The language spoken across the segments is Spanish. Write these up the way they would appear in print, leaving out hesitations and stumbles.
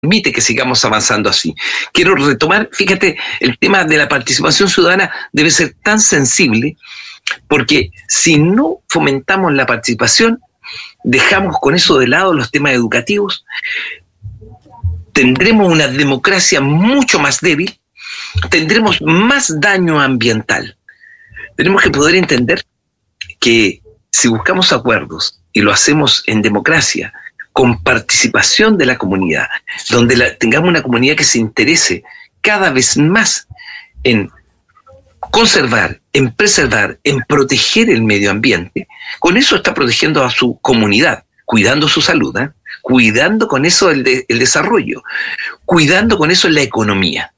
permite que sigamos avanzando así. Quiero retomar, fíjate, el tema de la participación ciudadana debe ser tan sensible, porque si no fomentamos la participación, dejamos con eso de lado los temas educativos, tendremos una democracia mucho más débil, tendremos más daño ambiental. Tenemos que poder entender que si buscamos acuerdos y lo hacemos en democracia, con participación de la comunidad, donde tengamos una comunidad que se interese cada vez más en conservar, en preservar, en proteger el medio ambiente, con eso está protegiendo a su comunidad, cuidando su salud, cuidando con eso el desarrollo, cuidando con eso la economía.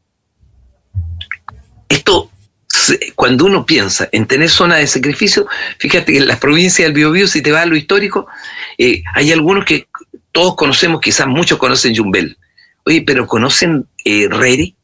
Esto, cuando uno piensa en tener zona de sacrificio, fíjate que en las provincias del Biobío, si te vas a lo histórico, hay algunos que todos conocemos, quizás muchos conocen Yumbel. Oye, pero ¿conocen Rere?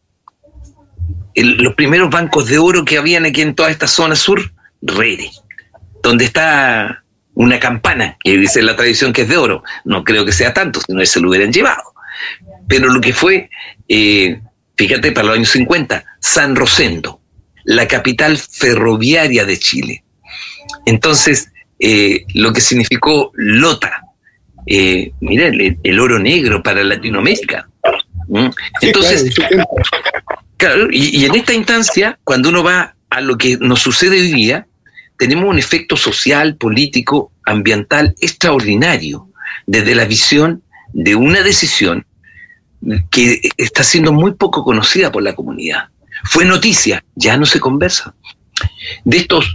Los primeros bancos de oro que habían aquí en toda esta zona sur, Rere, donde está una campana, que dice la tradición que es de oro. No creo que sea tanto, si no se lo hubieran llevado. Pero lo que fue, fíjate, para los años 50, San Rosendo, la capital ferroviaria de Chile. Entonces, lo que significó Lota, mira, el oro negro para Latinoamérica. Entonces, claro, y en esta instancia, cuando uno va a lo que nos sucede hoy día, tenemos un efecto social, político, ambiental extraordinario, desde la visión de una decisión que está siendo muy poco conocida por la comunidad. Fue noticia, ya no se conversa. De estos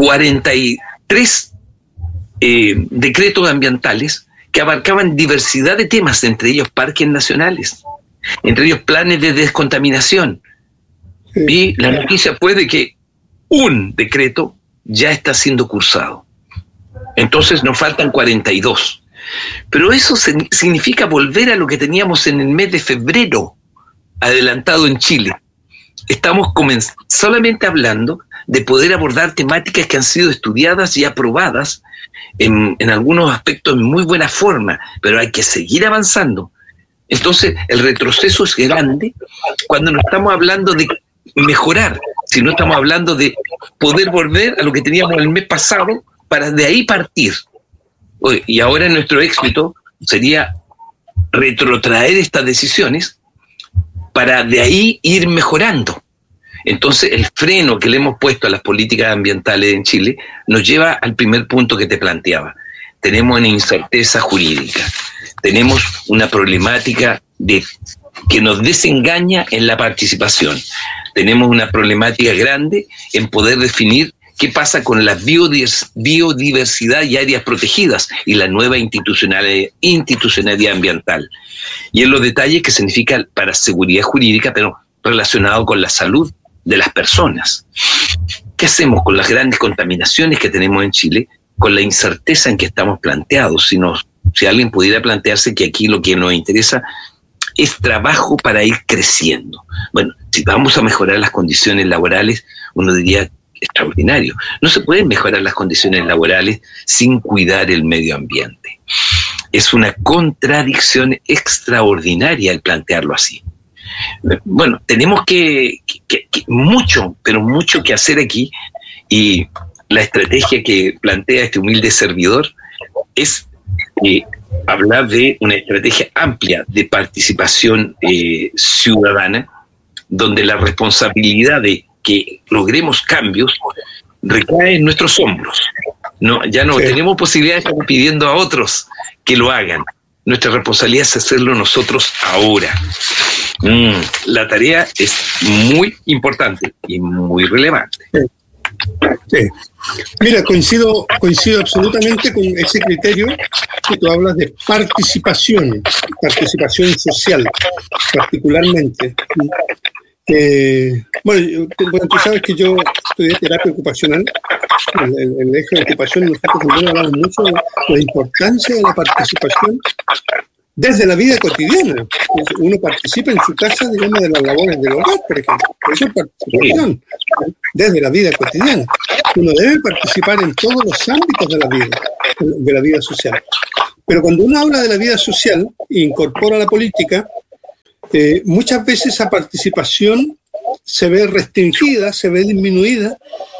43 decretos ambientales que abarcaban diversidad de temas, entre ellos parques nacionales, entre ellos planes de descontaminación. Y la noticia fue de que un decreto ya está siendo cursado. Entonces nos faltan 42. Pero eso significa volver a lo que teníamos en el mes de febrero, adelantado en Chile. Estamos solamente hablando de poder abordar temáticas que han sido estudiadas y aprobadas en algunos aspectos en muy buena forma, pero hay que seguir avanzando. Entonces, el retroceso es grande cuando no estamos hablando de mejorar, sino estamos hablando de poder volver a lo que teníamos el mes pasado para de ahí partir. Y ahora nuestro éxito sería retrotraer estas decisiones para de ahí ir mejorando. Entonces, el freno que le hemos puesto a las políticas ambientales en Chile nos lleva al primer punto que te planteaba. Tenemos una incerteza jurídica, tenemos una problemática que nos desengaña en la participación, tenemos una problemática grande en poder definir qué pasa con la biodiversidad y áreas protegidas y la nueva institucionalidad ambiental. Y en los detalles que significa para seguridad jurídica, pero relacionado con la salud de las personas. ¿Qué hacemos con las grandes contaminaciones que tenemos en Chile, con la incerteza en que estamos planteados? Si alguien pudiera plantearse que aquí lo que nos interesa es trabajo para ir creciendo. Bueno, si vamos a mejorar las condiciones laborales, uno diría extraordinario. No se pueden mejorar las condiciones laborales sin cuidar el medio ambiente. Es una contradicción extraordinaria el plantearlo así. Bueno, tenemos que mucho, pero mucho que hacer aquí, y la estrategia que plantea este humilde servidor es hablar de una estrategia amplia de participación ciudadana, donde la responsabilidad de que logremos cambios recae en nuestros hombros. Ya no tenemos posibilidad de estar pidiendo a otros que lo hagan. Nuestra responsabilidad es hacerlo nosotros ahora. La tarea es muy importante y muy relevante. Sí. Mira, coincido absolutamente con ese criterio que tú hablas de participación social, particularmente. Bueno, tú sabes que yo estudié terapia ocupacional, el eje de ocupación, nosotros también hablamos mucho de la importancia de la participación desde la vida cotidiana. Uno participa en su casa, digamos, de las labores del hogar, por ejemplo. Eso es participación desde la vida cotidiana. Uno debe participar en todos los ámbitos de la vida social. Pero cuando uno habla de la vida social e incorpora la política, muchas veces esa participación se ve restringida, se ve disminuida,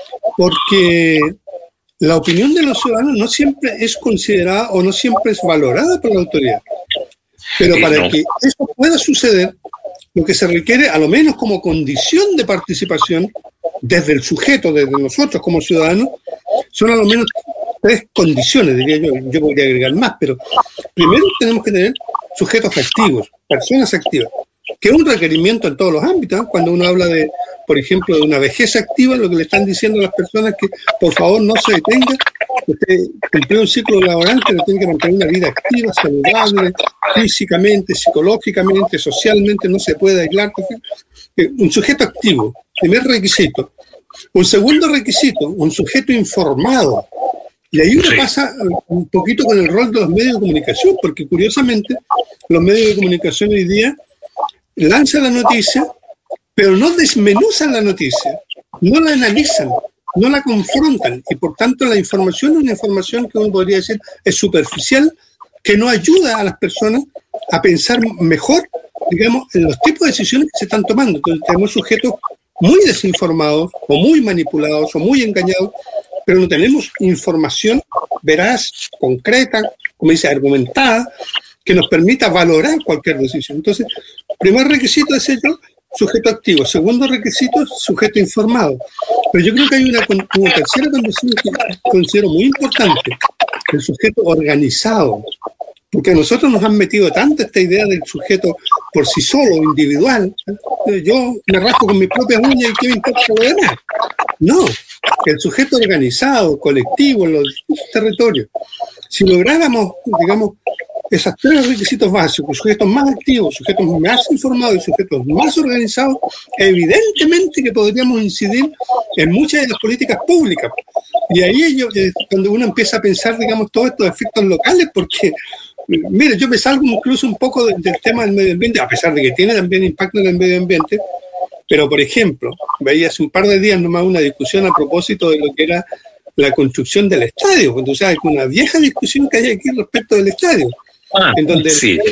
porque la opinión de los ciudadanos no siempre es considerada o no siempre es valorada por la autoridad. Pero para que eso pueda suceder, lo que se requiere, a lo menos como condición de participación, desde el sujeto, desde nosotros como ciudadanos, son a lo menos 3 condiciones, diría yo. Yo podría agregar más, pero primero tenemos que tener sujetos activos, personas activas, que es un requerimiento en todos los ámbitos. Cuando uno habla de, por ejemplo, de una vejez activa, lo que le están diciendo a las personas es que por favor no se detenga, usted cumplió un ciclo laboral, pero tiene que mantener una vida activa, saludable, físicamente, psicológicamente, socialmente, no se puede aislar. Un sujeto activo, primer requisito. Un segundo requisito, un sujeto informado. Y ahí uno pasa un poquito con el rol de los medios de comunicación, porque curiosamente los medios de comunicación hoy día lanzan la noticia, pero no desmenuzan la noticia, no la analizan, no la confrontan, y por tanto la información es una información que uno podría decir es superficial, que no ayuda a las personas a pensar mejor, digamos, en los tipos de decisiones que se están tomando. Entonces tenemos sujetos muy desinformados, o muy manipulados, o muy engañados, pero no tenemos información veraz, concreta, como dice, argumentada, que nos permita valorar cualquier decisión. Entonces, primer requisito es ello, sujeto activo. Segundo requisito, sujeto informado. Pero yo creo que hay una tercera condición que considero muy importante, el sujeto organizado. Porque a nosotros nos han metido tanto esta idea del sujeto por sí solo, individual. Yo me rasco con mis propias uñas y ¿qué me importa lo demás? No, el sujeto organizado, colectivo, en los distintos territorios. Si lográramos, digamos, esos 3 requisitos básicos, sujetos más activos, sujetos más informados y sujetos más organizados, evidentemente que podríamos incidir en muchas de las políticas públicas. Y ahí es cuando uno empieza a pensar, digamos, todos estos efectos locales, porque, mire, yo me salgo incluso un poco del tema del medio ambiente, a pesar de que tiene también impacto en el medio ambiente, pero, por ejemplo, veía hace un par de días nomás una discusión a propósito de lo que era la construcción del estadio, cuando tú sabes que una vieja discusión que hay aquí respecto del estadio, en donde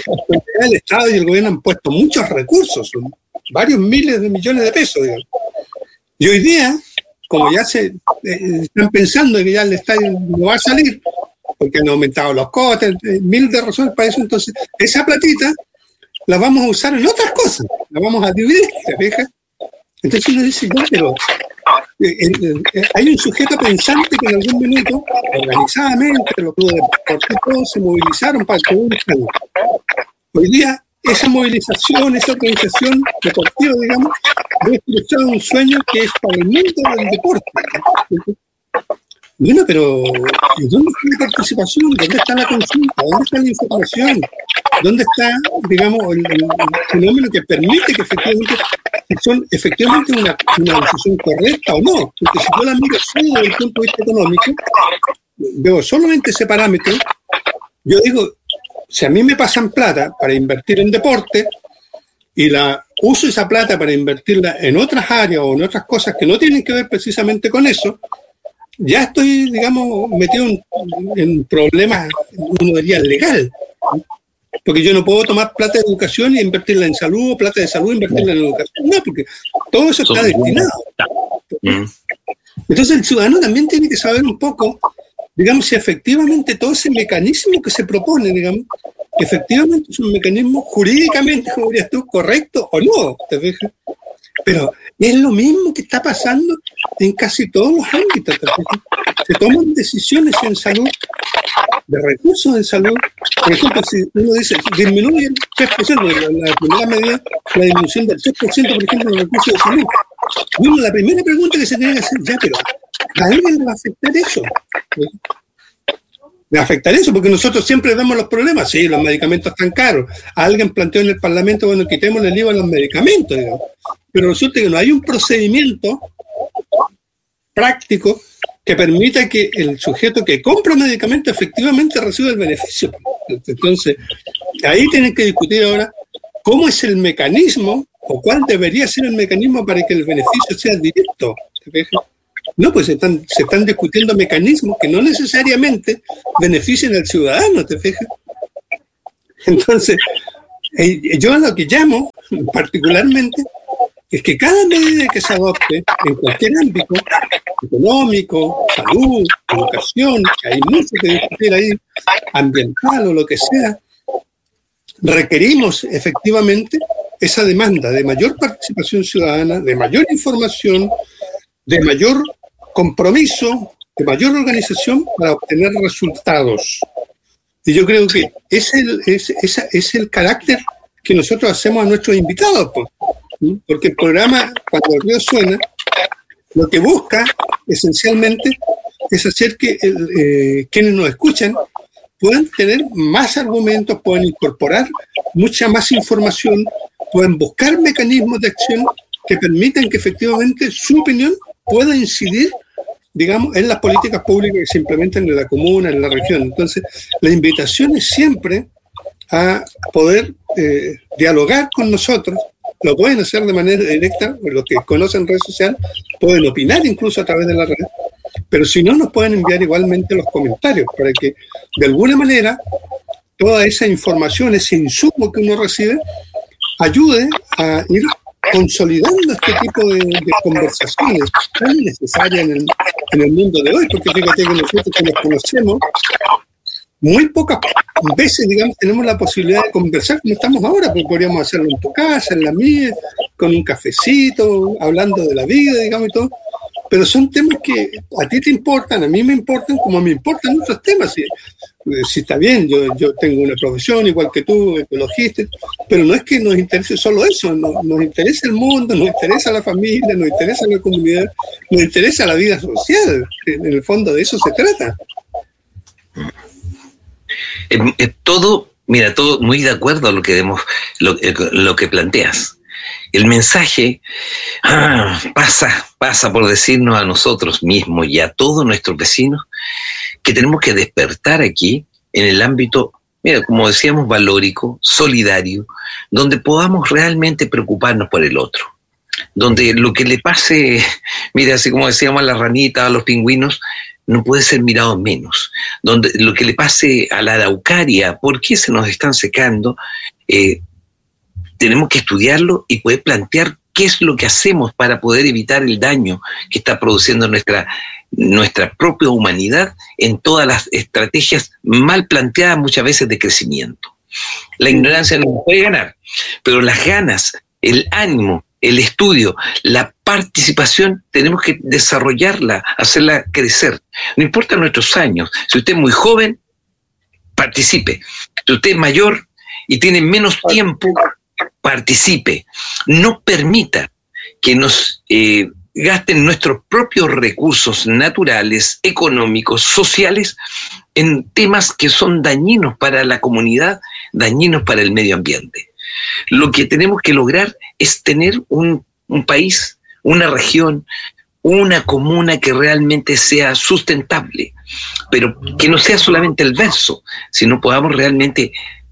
el Estado y el gobierno han puesto muchos recursos, varios miles de millones de pesos, digamos. Y hoy día, como ya se están pensando que ya el estadio no va a salir, porque han aumentado los costes, mil de razones para eso, entonces esa platita la vamos a usar en otras cosas, la vamos a dividir, ¿te fijas? Entonces uno dice, ya, pero hay un sujeto pensante que en algún minuto, organizadamente, los clubes deportivos todos se movilizaron para que un estadio. Hoy día, esa movilización, esa organización deportiva, digamos, debe expresar un sueño que es para el mundo del deporte. Bueno, pero ¿dónde está la participación? ¿Dónde está la consulta? ¿Dónde está la información? ¿Dónde está, digamos, el fenómeno que permite que son efectivamente una decisión correcta o no? Porque si yo la miro solo desde el punto de vista económico, veo solamente ese parámetro, yo digo, si a mí me pasan plata para invertir en deporte y uso esa plata para invertirla en otras áreas o en otras cosas que no tienen que ver precisamente con eso, ya estoy, digamos, metido en problemas, uno diría, legal. Porque yo no puedo tomar plata de educación y invertirla en salud, o plata de salud e invertirla en educación. No, porque todo eso está destinado. Entonces el ciudadano también tiene que saber un poco, digamos, si efectivamente todo ese mecanismo que se propone, digamos, que efectivamente es un mecanismo jurídicamente, como dirías tú, correcto o no, ¿te fijas? Pero es lo mismo que está pasando en casi todos los ámbitos. Se toman decisiones en salud, de recursos en salud. Por ejemplo, si uno dice, disminuye el 3%, la primera medida, la disminución del 3%, por ejemplo, en los recursos de salud. Bueno, la primera pregunta que se tiene que hacer, ya, pero ¿a alguien le va a afectar eso? ¿Le va a afectar eso? Porque nosotros siempre vemos los problemas. Sí, los medicamentos están caros. Alguien planteó en el Parlamento, bueno, quitemos el IVA a los medicamentos, digamos. Pero resulta que no hay un procedimiento práctico que permita que el sujeto que compra un medicamento efectivamente reciba el beneficio. Entonces, ahí tienen que discutir ahora cómo es el mecanismo o cuál debería ser el mecanismo para que el beneficio sea directo. No, pues se están discutiendo mecanismos que no necesariamente beneficien al ciudadano, ¿te fijas? Entonces, Yo lo que llamo particularmente es que cada medida que se adopte en cualquier ámbito, económico, salud, educación, que hay mucho que discutir ahí, ambiental o lo que sea, requerimos efectivamente esa demanda de mayor participación ciudadana, de mayor información, de mayor compromiso, de mayor organización para obtener resultados. Y yo creo que es el carácter que nosotros hacemos a nuestros invitados, porque el programa, cuando el río suena, lo que busca esencialmente es hacer que quienes nos escuchan puedan tener más argumentos, puedan incorporar mucha más información, puedan buscar mecanismos de acción que permitan que efectivamente su opinión pueda incidir, digamos, en las políticas públicas que se implementan en la comuna, en la región. Entonces, la invitación es siempre a poder dialogar con nosotros. Lo pueden hacer de manera directa, los que conocen redes sociales pueden opinar incluso a través de la red, pero si no, nos pueden enviar igualmente los comentarios para que de alguna manera toda esa información, ese insumo que uno recibe, ayude a ir consolidando este tipo de conversaciones tan necesarias en el mundo de hoy, porque fíjate que nosotros que nos conocemos, muy pocas veces, digamos, tenemos la posibilidad de conversar como estamos ahora, porque podríamos hacerlo en tu casa, en la mía, con un cafecito, hablando de la vida, digamos, y todo. Pero son temas que a ti te importan, a mí me importan, como me importan otros temas. Si está bien, yo tengo una profesión igual que tú, ecologista, pero no es que nos interese solo eso, nos interesa el mundo, nos interesa la familia, nos interesa la comunidad, nos interesa la vida social. En el fondo de eso se trata. Todo muy de acuerdo a lo que planteas. El mensaje pasa por decirnos a nosotros mismos y a todos nuestros vecinos que tenemos que despertar aquí en el ámbito, como decíamos, valórico, solidario, donde podamos realmente preocuparnos por el otro. Donde lo que le pase, así como decíamos a la ranita, a los pingüinos, no puede ser mirado menos. Donde lo que le pase a la araucaria, ¿por qué se nos están secando? Tenemos que estudiarlo y poder plantear qué es lo que hacemos para poder evitar el daño que está produciendo nuestra propia humanidad en todas las estrategias mal planteadas muchas veces de crecimiento. La ignorancia no nos puede ganar, pero las ganas, el ánimo, el estudio, la participación, tenemos que desarrollarla, hacerla crecer. No importa nuestros años. Si usted es muy joven, participe. Si usted es mayor y tiene menos tiempo, participe. No permita que nos gasten nuestros propios recursos naturales, económicos, sociales, en temas que son dañinos para la comunidad, dañinos para el medio ambiente. Lo que tenemos que lograr es tener un país, una región, una comuna que realmente sea sustentable, pero que no sea solamente el verso, sino podamos realmente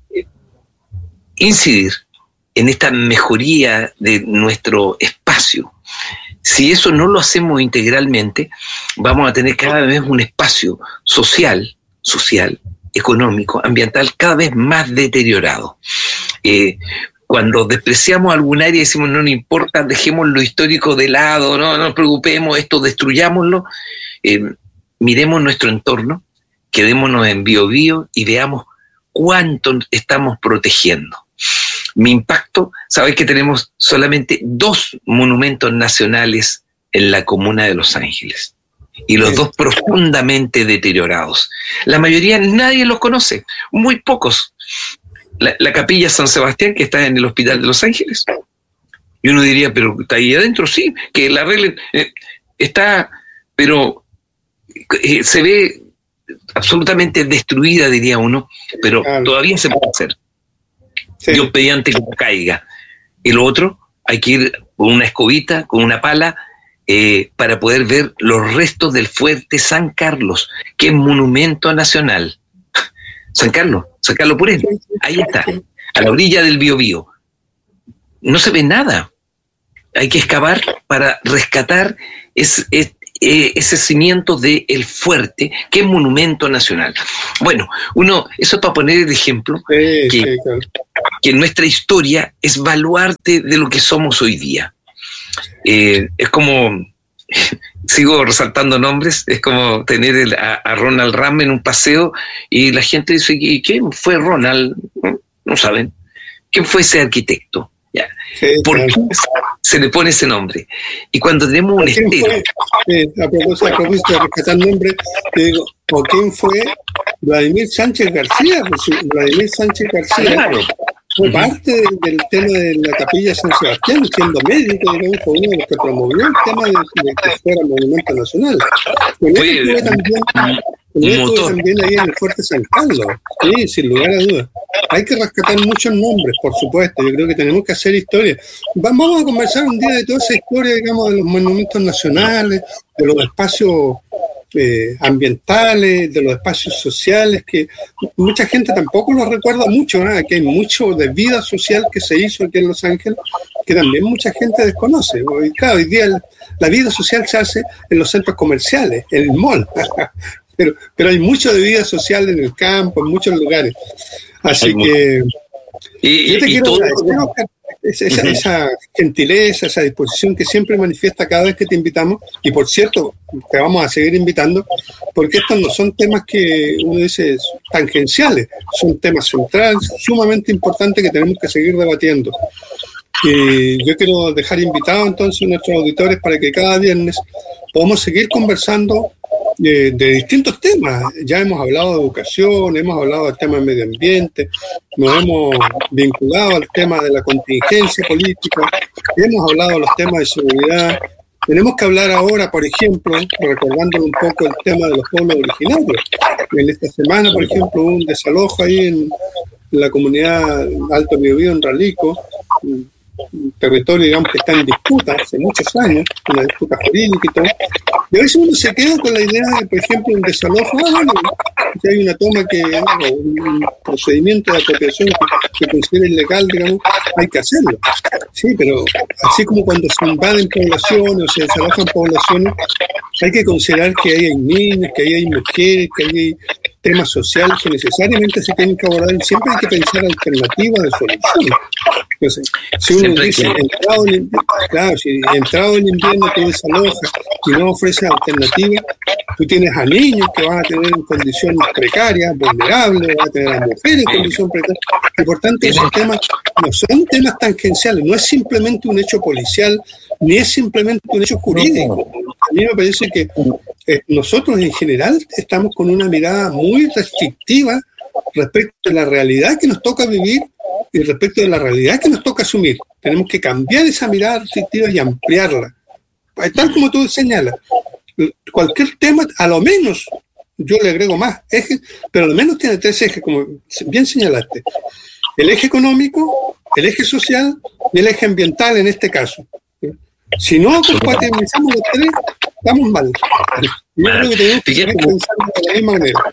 incidir en esta mejoría de nuestro espacio. Si eso no lo hacemos integralmente, vamos a tener cada vez un espacio social, económico, ambiental, cada vez más deteriorado. Cuando despreciamos algún área y decimos no nos importa, dejemos lo histórico de lado, no nos preocupemos, esto destruyámoslo, miremos nuestro entorno, quedémonos en Biobío y veamos cuánto estamos protegiendo. Mi impacto, sabes que tenemos solamente 2 monumentos nacionales en la comuna de Los Ángeles. Y los 2 profundamente deteriorados. La mayoría nadie los conoce, muy pocos. La capilla San Sebastián, que está en el hospital de Los Ángeles. Y uno diría, pero está ahí adentro, sí, que la arreglen. Está, pero se ve absolutamente destruida, diría uno, pero todavía se puede hacer. Sí. Dios mediante que no caiga. Y lo otro, hay que ir con una escobita, con una pala, para poder ver los restos del fuerte San Carlos, que es monumento nacional. San Carlos Purén, ahí está, a la orilla del Biobío. No se ve nada. Hay que excavar para rescatar ese cimiento de El Fuerte, que es monumento nacional. Bueno, eso es para poner el ejemplo, que nuestra historia es baluarte de lo que somos hoy día. Es como, sigo resaltando nombres, es como tener a Ronald Ram en un paseo y la gente dice, ¿y quién fue Ronald? No saben. ¿Quién fue ese arquitecto? Ya. ¿Por qué se le pone ese nombre? Y cuando tenemos un estilo... A propósito de rescatar nombres, te digo, ¿o quién fue Vladimir Sánchez García? Vladimir Sánchez García, claro, fue parte del tema de la Capilla San Sebastián, siendo médico, digamos, fue uno de los que promovió el tema de que fuera monumento nacional. Con él estuve también ahí en el Fuerte San Carlos, sí, sin lugar a dudas. Hay que rescatar muchos nombres, por supuesto. Yo creo que tenemos que hacer historia. Vamos a conversar un día de toda esa historia, digamos, de los monumentos nacionales, de los espacios ambientales, de los espacios sociales, que mucha gente tampoco los recuerda mucho, ¿no? Que hay mucho de vida social que se hizo aquí en Los Ángeles, que también mucha gente desconoce. Y claro, hoy día la vida social se hace en los centros comerciales, en el mall, pero hay mucho de vida social en el campo, en muchos lugares. Así que yo te quiero agradecer esa gentileza, esa disposición que siempre manifiesta cada vez que te invitamos, y por cierto, te vamos a seguir invitando, porque estos no son temas que uno dice tangenciales, son temas centrales, sumamente importantes que tenemos que seguir debatiendo. Y yo quiero dejar invitados entonces a nuestros auditores para que cada viernes podamos seguir conversando de distintos temas. Ya hemos hablado de educación, hemos hablado del tema del medio ambiente, nos hemos vinculado al tema de la contingencia política, hemos hablado de los temas de seguridad. Tenemos que hablar ahora, por ejemplo, recordando un poco el tema de los pueblos originarios. En esta semana, por ejemplo, hubo un desalojo ahí en la comunidad Alto Biobío, en Ralico, un territorio, digamos, que está en disputa hace muchos años, una disputa jurídica y todo. Y a veces uno se queda con la idea de, por ejemplo, un desalojo, si hay una toma o un procedimiento de apropiación que considera ilegal, digamos, hay que hacerlo. Sí, pero así como cuando se invaden poblaciones o se desalojan poblaciones, hay que considerar que ahí hay niños, que ahí hay mujeres, que ahí hay temas sociales que necesariamente se tienen que abordar, y siempre hay que pensar alternativas de solución. Entonces, si uno dice, entrado en invierno tú desalojas y no ofreces alternativas, tú tienes a niños que van a tener en condiciones precarias, vulnerables, van a tener a mujeres en condiciones precarias, y por tanto esos temas no son temas tangenciales, no es simplemente un hecho policial, ni es simplemente un hecho jurídico. A mí me parece que nosotros en general estamos con una mirada muy restrictiva respecto de la realidad que nos toca vivir y respecto de la realidad que nos toca asumir. Tenemos que cambiar esa mirada restrictiva y ampliarla. Tal como tú señalas, cualquier tema, a lo menos, yo le agrego más ejes, pero a lo menos tiene 3 ejes, como bien señalaste. El eje económico, el eje social y el eje ambiental en este caso. Si no compatibilizamos los 3, estamos mal. Yo creo que tenemos que pensar de la misma manera.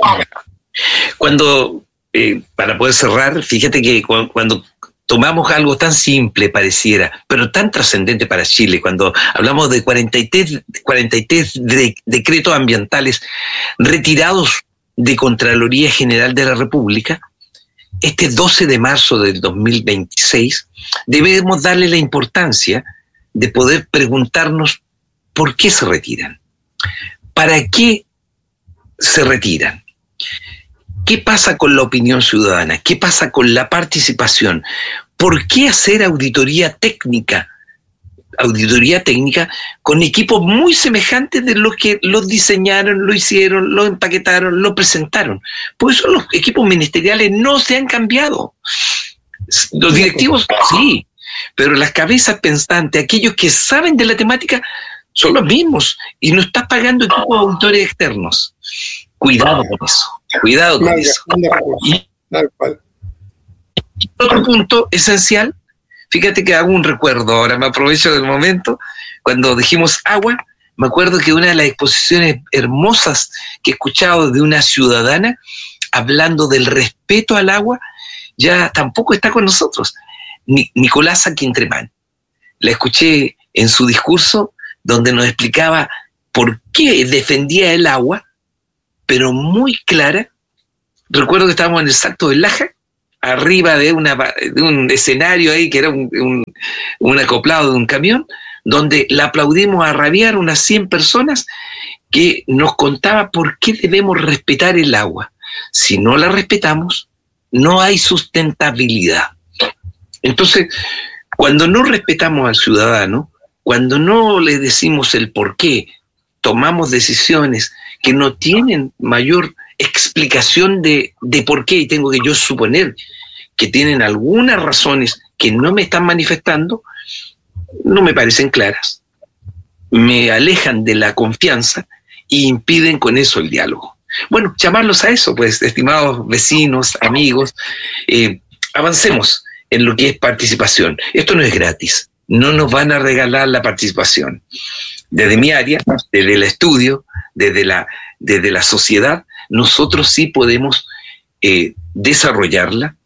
Cuando, para poder cerrar, fíjate que cuando tomamos algo tan simple, pareciera, pero tan trascendente para Chile, cuando hablamos de 43 decretos ambientales retirados de Contraloría General de la República, este 12 de marzo del 2026, debemos darle la importancia de poder preguntarnos por qué se retiran, para qué se retiran, qué pasa con la opinión ciudadana, qué pasa con la participación, por qué hacer auditoría técnica con equipos muy semejantes de los que los diseñaron, lo hicieron, lo empaquetaron, lo presentaron. Por eso los equipos ministeriales no se han cambiado. Los directivos sí, pero las cabezas pensantes, aquellos que saben de la temática, son los mismos y no estás pagando equipos de auditores externos. Cuidado con eso, cuidado con eso. Y otro punto esencial, fíjate que hago un recuerdo, ahora me aprovecho del momento, cuando dijimos agua, me acuerdo que una de las exposiciones hermosas que he escuchado de una ciudadana hablando del respeto al agua, ya tampoco está con nosotros. Nicolasa Quintremán. La escuché en su discurso donde nos explicaba por qué defendía el agua, pero muy clara. Recuerdo que estábamos en el Salto del Laja, arriba de un escenario ahí que era un acoplado de un camión, donde la aplaudimos a rabiar unas 100 personas que nos contaba por qué debemos respetar el agua. Si no la respetamos, no hay sustentabilidad. Entonces, cuando no respetamos al ciudadano, cuando no le decimos el por qué, tomamos decisiones que no tienen mayor explicación de por qué, y tengo que yo suponer que tienen algunas razones que no me están manifestando, no me parecen claras, me alejan de la confianza e impiden con eso el diálogo. Bueno, llamarlos a eso, pues, estimados vecinos, amigos, avancemos en lo que es participación. Esto no es gratis, no nos van a regalar la participación. Desde mi área, desde el estudio, desde la sociedad, nosotros sí podemos desarrollarla,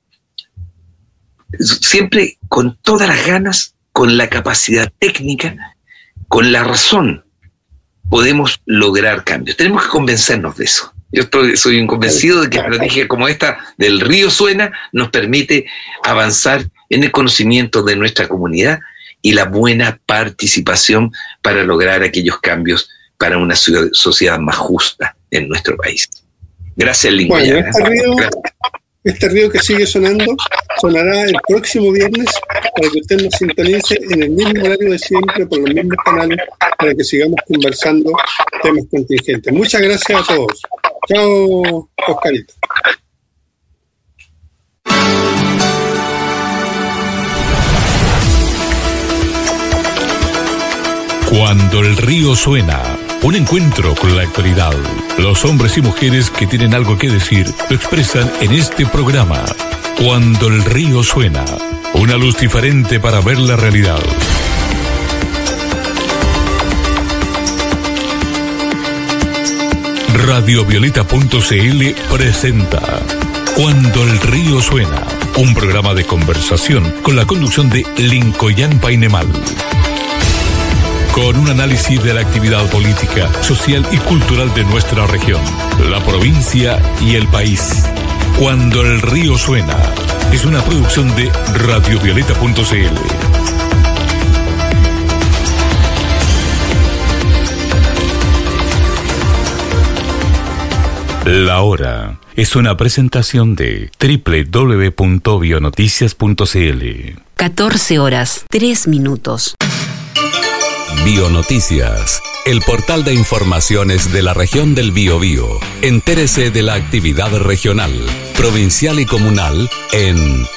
siempre con todas las ganas, con la capacidad técnica, con la razón, podemos lograr cambios. Tenemos que convencernos de eso. Yo soy un convencido de que la estrategia como esta del Río Suena nos permite avanzar en el conocimiento de nuestra comunidad y la buena participación para lograr aquellos cambios para una sociedad más justa en nuestro país. Gracias, Lingoya. Bueno, este río que sigue sonando sonará el próximo viernes para que usted nos sintonice en el mismo horario de siempre, por los mismos canales, para que sigamos conversando temas contingentes. Muchas gracias a todos. Chao, Oscarito. Cuando el río suena, un encuentro con la actualidad. Los hombres y mujeres que tienen algo que decir lo expresan en este programa. Cuando el río suena, una luz diferente para ver la realidad. Radiovioleta.cl presenta Cuando el río suena, un programa de conversación con la conducción de Lincoln Painemal. Con un análisis de la actividad política, social y cultural de nuestra región, la provincia y el país. Cuando el río suena, es una producción de Radiovioleta.cl. La hora es una presentación de www.bionoticias.cl. 14 horas, 3 minutos. Bionoticias, el portal de informaciones de la región del Biobío. Entérese de la actividad regional, provincial y comunal en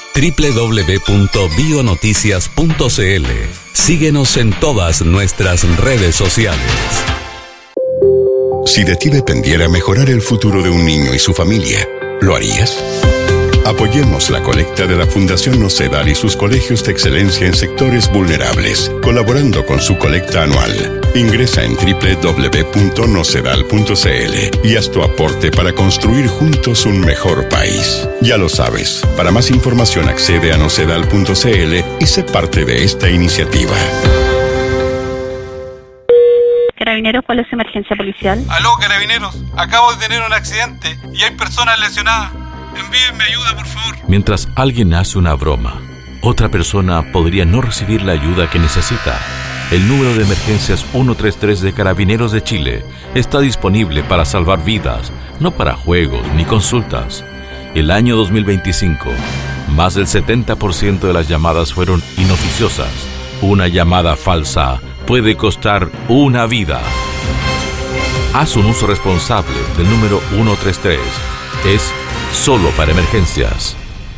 www.bionoticias.cl. Síguenos en todas nuestras redes sociales. Si de ti dependiera mejorar el futuro de un niño y su familia, ¿lo harías? Apoyemos la colecta de la Fundación Nocedal y sus colegios de excelencia en sectores vulnerables, colaborando con su colecta anual. Ingresa en www.nocedal.cl y haz tu aporte para construir juntos un mejor país. Ya lo sabes, para más información accede a nocedal.cl y sé parte de esta iniciativa. Carabineros, ¿cuál es su emergencia policial? Aló, Carabineros, acabo de tener un accidente y hay personas lesionadas. Envíenme ayuda, por favor. Mientras alguien hace una broma, otra persona podría no recibir la ayuda que necesita. El número de emergencias 133 de Carabineros de Chile está disponible para salvar vidas, no para juegos ni consultas. El año 2025, más del 70% de las llamadas fueron inoficiosas. Una llamada falsa puede costar una vida. Haz un uso responsable del número 133. Es solo para emergencias.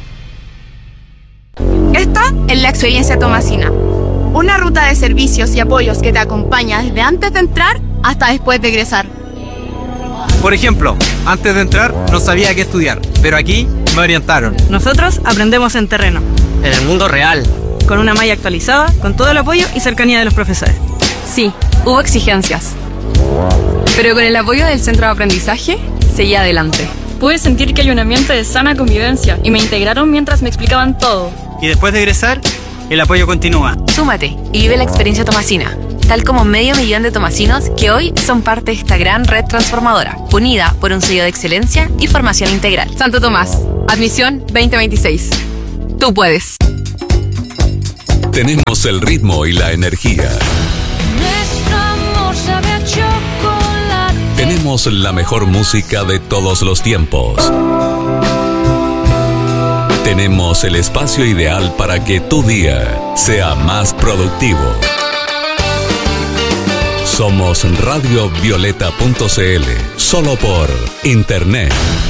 Esta es la experiencia Tomasina. Una ruta de servicios y apoyos que te acompaña desde antes de entrar hasta después de egresar. Por ejemplo, antes de entrar no sabía qué estudiar, pero aquí me orientaron. Nosotros aprendemos en terreno. En el mundo real. Con una malla actualizada, con todo el apoyo y cercanía de los profesores. Sí, hubo exigencias. Pero con el apoyo del centro de aprendizaje, seguí adelante. Pude sentir que hay un ambiente de sana convivencia y me integraron mientras me explicaban todo. Y después de egresar, el apoyo continúa. Súmate y vive la experiencia Tomasina. tal como 500.000 de tomasinos que hoy son parte de esta gran red transformadora, unida por un sello de excelencia y formación integral. Santo Tomás, admisión 2026. Tú puedes. Tenemos el ritmo y la energía. Nuestro amor sabe a chocolate. Tenemos la mejor música de todos los tiempos. Tenemos el espacio ideal para que tu día sea más productivo. Somos radiovioleta.cl, solo por internet.